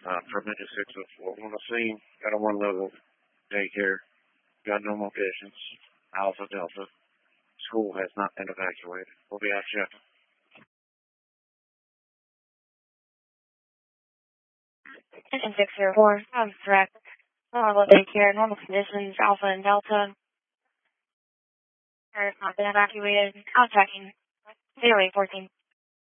Tremendous 604 on the scene. Got a one-level daycare. Got no more patients. Alpha Delta. School has not been evacuated. We'll be out checking. Attention 604. Correct. Normal daycare, normal conditions, Alpha and Delta. Has not been evacuated. Contacting 0814.